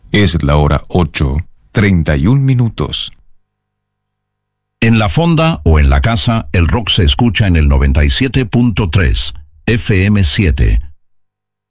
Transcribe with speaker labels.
Speaker 1: Es la hora 8:31.
Speaker 2: En la fonda o en la casa, el rock se escucha en el 97.3, FM 7.